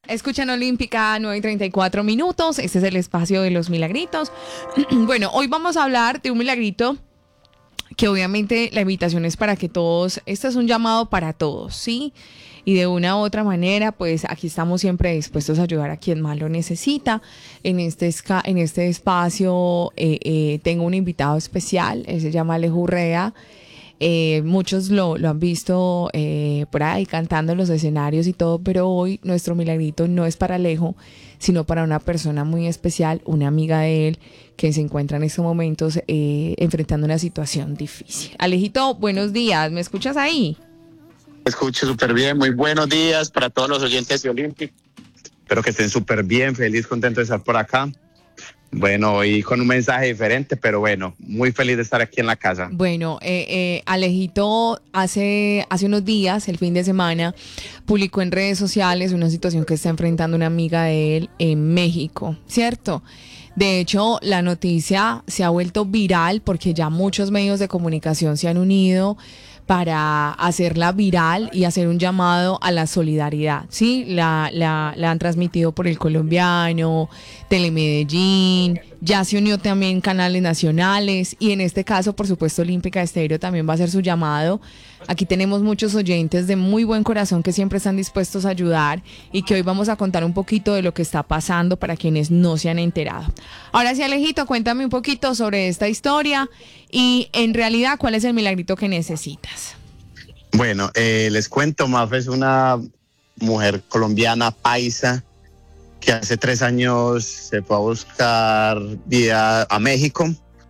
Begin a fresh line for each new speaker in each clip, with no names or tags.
Escuchan Olímpica, 9:34. Este es el espacio de los milagritos. Bueno, hoy vamos a hablar de un milagrito que obviamente la invitación es para que todos, este es un llamado para todos, ¿sí? Y de una u otra manera, pues aquí estamos siempre dispuestos a ayudar a quien más lo necesita. En este espacio tengo un invitado especial, él se llama Alejo Urrea. Muchos lo han visto por ahí cantando en los escenarios y todo, pero hoy nuestro milagrito no es para Alejo, sino para una persona muy especial, una amiga de él que se encuentra en estos momentos enfrentando una situación difícil. Alejito, buenos días, ¿me escuchas ahí?
Escucho súper bien, muy buenos días para todos los oyentes de Olímpica. Espero que estén súper bien, feliz, contento de estar por acá. Bueno, hoy con un mensaje diferente, pero bueno, muy feliz de estar aquí en la casa.
Bueno, Alejito hace unos días, el fin de semana, publicó en redes sociales una situación que está enfrentando una amiga de él en México, ¿cierto? De hecho, la noticia se ha vuelto viral porque ya muchos medios de comunicación se han unido para hacerla viral y hacer un llamado a la solidaridad, ¿sí? La han transmitido por El Colombiano, Telemedellín, ya se unió también canales nacionales y en este caso, por supuesto, Olímpica Estéreo también va a hacer su llamado. Aquí tenemos muchos oyentes de muy buen corazón que siempre están dispuestos a ayudar y que hoy vamos a contar un poquito de lo que está pasando para quienes no se han enterado. Ahora sí, Alejito, cuéntame un poquito sobre esta historia y en realidad, ¿cuál es el milagrito que necesitas?
Bueno, les cuento, Mafe es una mujer colombiana paisa que hace 3 años se fue a buscar vida a México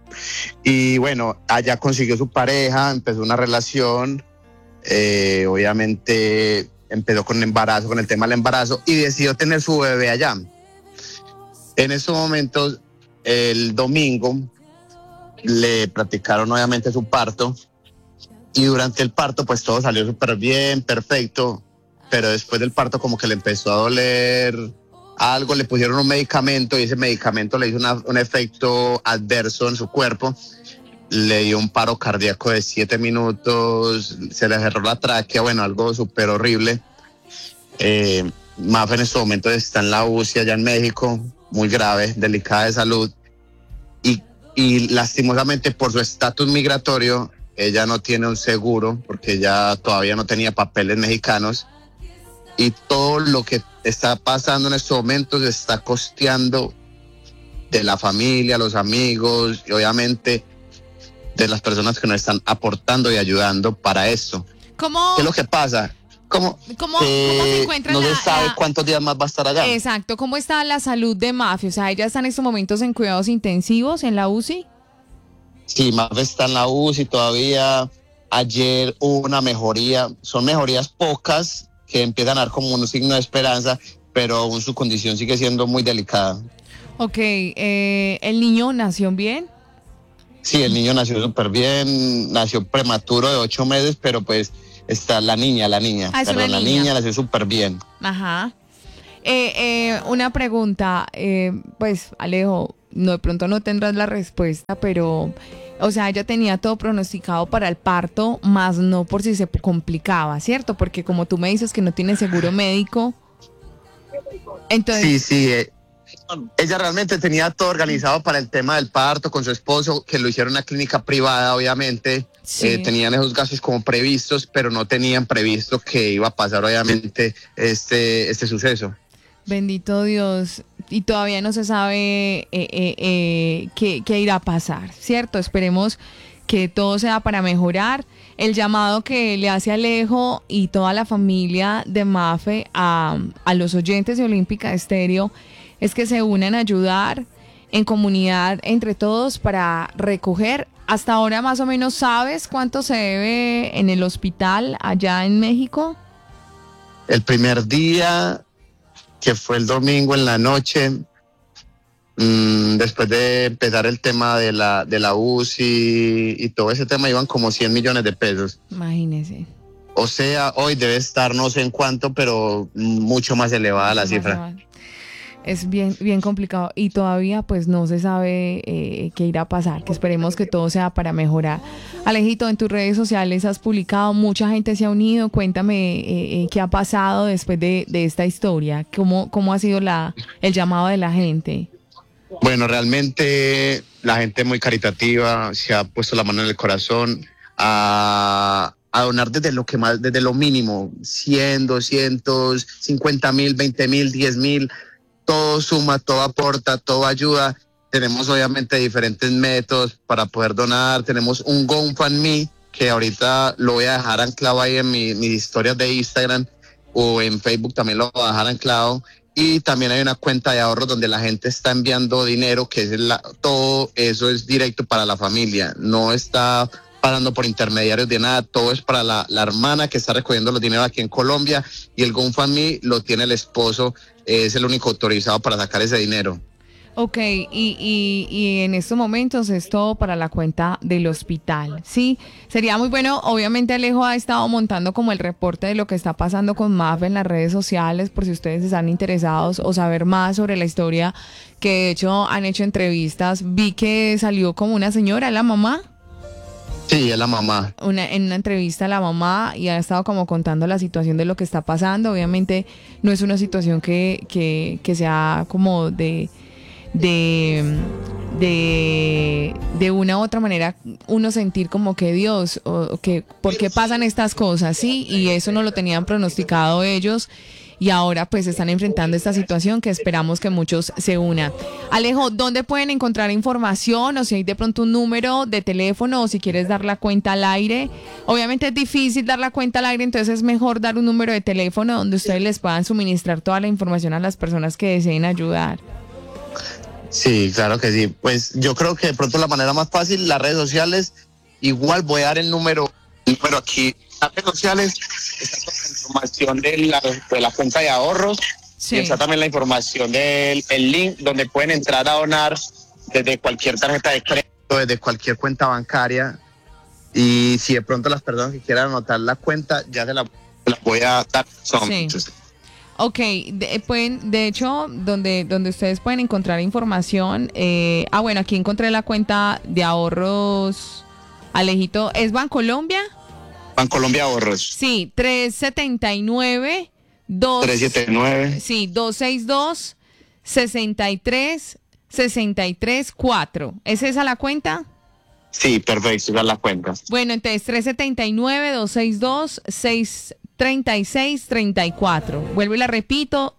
y bueno, allá consiguió su pareja, empezó una relación, obviamente empezó con el embarazo, con el tema del embarazo y decidió tener su bebé allá. En esos momentos, el domingo, le practicaron obviamente su parto y durante el parto pues todo salió súper bien, perfecto, pero después del parto como que le empezó a doler algo, le pusieron un medicamento y ese medicamento le hizo un efecto adverso en su cuerpo, le dio un paro cardíaco de 7 minutos, se le cerró la tráquea, bueno, algo súper horrible. Mafe en este momento está en la UCI allá en México, muy grave, delicada de salud, y lastimosamente por su estatus migratorio, ella no tiene un seguro porque ella todavía no tenía papeles mexicanos y todo lo que está pasando en estos momentos está costeando de la familia, los amigos y obviamente de las personas que nos están aportando y ayudando para esto.
¿Cómo?
¿Qué es lo que pasa? ¿Cómo
se encuentra
no se sabe cuántos días más va a estar allá?
Exacto, ¿cómo está la salud de Mafe? O sea, ella está en estos momentos en cuidados intensivos en la UCI.
Sí, Mafe está en la UCI todavía. Ayer hubo una mejoría, son mejorías pocas que empiezan a dar como un signo de esperanza, pero aún su condición sigue siendo muy delicada.
Ok, ¿el niño nació bien?
Sí, el niño nació súper bien, nació prematuro de 8 meses, pero pues está la niña.
La
niña nació súper bien.
Ajá. Una pregunta, pues Alejo, no, de pronto no tendrás la respuesta, pero, o sea, ella tenía todo pronosticado para el parto, más no por si se complicaba, ¿cierto? Porque como tú me dices que no tiene seguro médico, entonces...
Sí, ella realmente tenía todo organizado para el tema del parto con su esposo, que lo hicieron en una clínica privada, obviamente. Sí. Tenían esos gastos como previstos, pero no tenían previsto que iba a pasar, obviamente, este suceso.
Bendito Dios. Y todavía no se sabe qué irá a pasar, ¿cierto? Esperemos que todo sea para mejorar. El llamado que le hace Alejo y toda la familia de Mafe a los oyentes de Olímpica Estéreo es que se unan a ayudar en comunidad entre todos para recoger. Hasta ahora más o menos sabes cuánto se debe en el hospital allá en México.
El primer día, que fue el domingo en la noche, después de empezar el tema de la UCI y todo ese tema, iban como 100 millones de pesos.
Imagínese.
O sea, hoy debe estar no sé en cuánto, pero mucho más elevada la cifra.
Es bien, bien complicado y todavía pues no se sabe qué irá a pasar, que esperemos que todo sea para mejorar. Alejito, en tus redes sociales has publicado, mucha gente se ha unido, cuéntame qué ha pasado después de esta historia, cómo ha sido el llamado de la gente.
Bueno, realmente la gente muy caritativa, se ha puesto la mano en el corazón a donar desde lo que más, desde lo mínimo, 100, 200, 50,000, 20,000, 10,000, todo suma, todo aporta, todo ayuda. Tenemos obviamente diferentes métodos para poder donar. Tenemos un GoFundMe que ahorita lo voy a dejar anclado ahí en mis historias de Instagram, o en Facebook también lo voy a dejar anclado. Y también hay una cuenta de ahorros donde la gente está enviando dinero, que es todo eso es directo para la familia, no está pagando por intermediarios de nada, todo es para la hermana que está recogiendo los dineros aquí en Colombia, y el GoFundMe lo tiene el esposo, es el único autorizado para sacar ese dinero.
Ok, y en estos momentos es todo para la cuenta del hospital, ¿sí? Sería muy bueno, obviamente Alejo ha estado montando como el reporte de lo que está pasando con Mafe en las redes sociales, por si ustedes están interesados o saber más sobre la historia, que de hecho han hecho entrevistas. Vi que salió como una señora, la mamá.
Sí, es la mamá.
En una entrevista a la mamá, y ha estado como contando la situación de lo que está pasando. Obviamente no es una situación que sea como de una u otra manera uno sentir como que Dios, o que ¿por qué pasan estas cosas? Sí, y eso no lo tenían pronosticado ellos, y ahora pues están enfrentando esta situación que esperamos que muchos se unan. Alejo, ¿dónde pueden encontrar información? O si hay de pronto un número de teléfono, o si quieres dar la cuenta al aire. Obviamente es difícil dar la cuenta al aire, entonces es mejor dar un número de teléfono donde ustedes les puedan suministrar toda la información a las personas que deseen ayudar.
Sí, claro que sí. Pues yo creo que de pronto la manera más fácil, las redes sociales, igual voy a dar el número aquí. Las redes sociales está toda la información de la cuenta de ahorros, sí. Y está también la información del link donde pueden entrar a donar desde cualquier tarjeta de crédito, desde cualquier cuenta bancaria. Y si de pronto las personas que quieran anotar la cuenta, ya se la voy a dar.
Sí. Ok, de hecho, donde ustedes pueden encontrar información, bueno, aquí encontré la cuenta de ahorros, Alejito, ¿es Bancolombia?
Bancolombia Ahorros.
Sí, 379 sí, 262 63 ¿Es esa la cuenta?
Sí, perfecto, esa es la cuenta.
Bueno, entonces 379 262 6634. Vuelvo y la repito,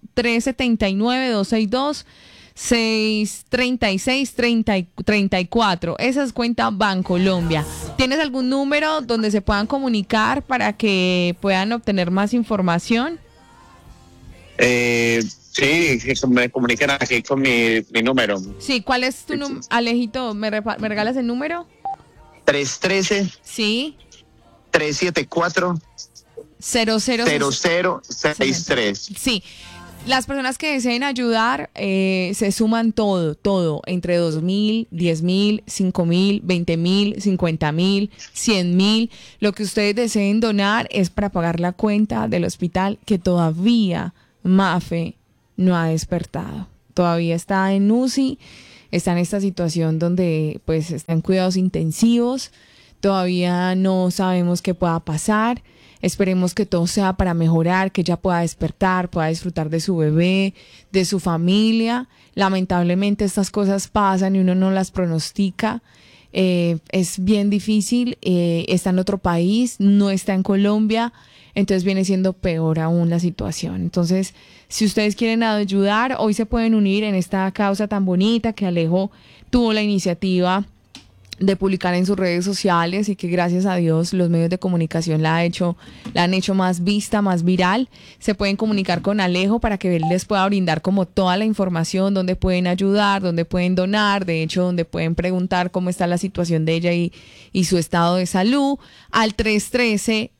379-262-636-34. Esa es cuenta Bancolombia. ¿Tienes algún número donde se puedan comunicar para que puedan obtener más información?
Sí, me comuniquen aquí con mi número.
Sí, ¿cuál es tu número? Alejito, ¿me regalas el número?
313.
Sí.
374. 0063.
Sí, las personas que deseen ayudar se suman todo, entre 2,000, 10,000, 5,000, 20,000, 50,000, 100,000. Lo que ustedes deseen donar es para pagar la cuenta del hospital, que todavía Mafe no ha despertado. Todavía está en UCI, está en esta situación donde pues está en cuidados intensivos. Todavía no sabemos qué pueda pasar. Esperemos que todo sea para mejorar, que ella pueda despertar, pueda disfrutar de su bebé, de su familia. Lamentablemente estas cosas pasan y uno no las pronostica. Es bien difícil, está en otro país, no está en Colombia, entonces viene siendo peor aún la situación. Entonces, si ustedes quieren ayudar, hoy se pueden unir en esta causa tan bonita que Alejo tuvo la iniciativa de publicar en sus redes sociales, y que gracias a Dios los medios de comunicación la han hecho más vista, más viral. Se pueden comunicar con Alejo para que él les pueda brindar como toda la información, donde pueden ayudar, donde pueden donar, de hecho donde pueden preguntar cómo está la situación de ella y su estado de salud, al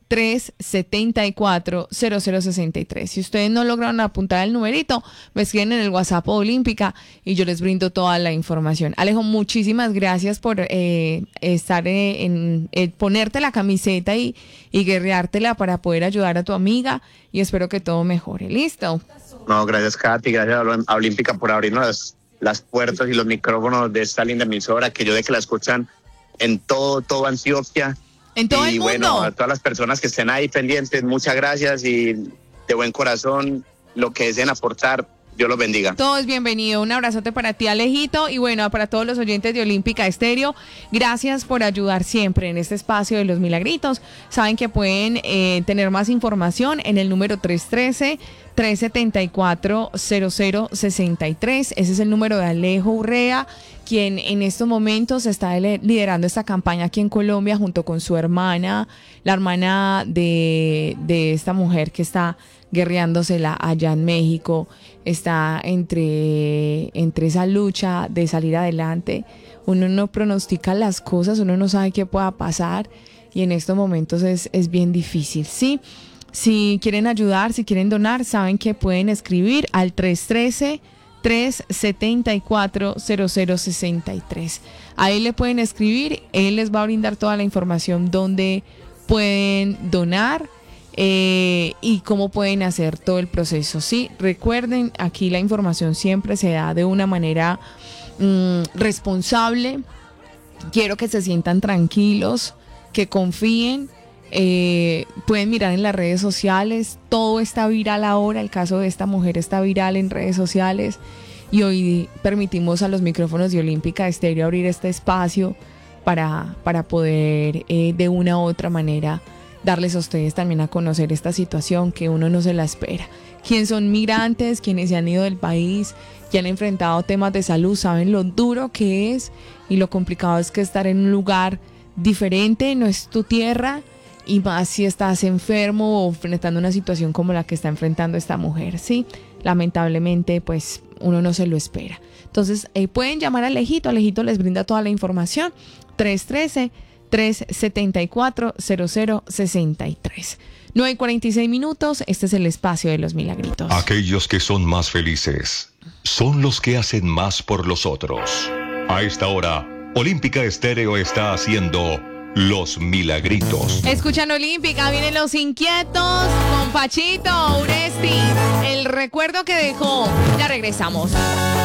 374-0063. Si ustedes no lograron apuntar el numerito, me escriben en el WhatsApp Olímpica y yo les brindo toda la información. Alejo, muchísimas gracias por estar ponerte la camiseta y guerreártela para poder ayudar a tu amiga, y espero que todo mejore. ¿Listo?
No, gracias, Katy, gracias a Olímpica por abrirnos las puertas y los micrófonos de esta linda emisora, que yo sé que la escuchan en todo Antioquia.
En todo el mundo.
Y bueno, a todas las personas que estén ahí pendientes, muchas gracias, y de buen corazón, lo que deseen aportar, Dios los bendiga.
Todo es bienvenido. Un abrazote para ti, Alejito, y bueno, para todos los oyentes de Olímpica Estéreo, gracias por ayudar siempre en este espacio de los milagritos. Saben que pueden tener más información en el número 313-374-0063. Ese es el número de Alejo Urrea, quien en estos momentos está liderando esta campaña aquí en Colombia junto con su hermana, la hermana de esta mujer que está guerreándosela allá en México. Está entre esa lucha de salir adelante. Uno no pronostica las cosas, uno no sabe qué pueda pasar, y en estos momentos es bien difícil, ¿sí? Si quieren ayudar, si quieren donar, saben que pueden escribir al 313-374-0063. Ahí le pueden escribir, él les va a brindar toda la información donde pueden donar y cómo pueden hacer todo el proceso. Sí, recuerden, aquí la información siempre se da de una manera responsable. Quiero que se sientan tranquilos, que confíen. Pueden mirar en las redes sociales, todo está viral ahora. El caso de esta mujer está viral en redes sociales, y hoy permitimos a los micrófonos de Olímpica Estéreo abrir este espacio para poder de una u otra manera darles a ustedes también a conocer esta situación que uno no se la espera. Quienes son migrantes, quienes se han ido del país, que han enfrentado temas de salud, saben lo duro que es y lo complicado es que estar en un lugar diferente, no es tu tierra, y más si estás enfermo o enfrentando una situación como la que está enfrentando esta mujer, ¿sí? Lamentablemente, pues uno no se lo espera. Entonces, pueden llamar a Alejito les brinda toda la información. 313-374-0063. 9:46 minutos, este es el espacio de los milagritos.
Aquellos que son más felices son los que hacen más por los otros. A esta hora, Olímpica Estéreo está haciendo Los Milagritos.
Escuchan Olímpica, vienen los inquietos con Pachito Uresti. El recuerdo que dejó. Ya regresamos.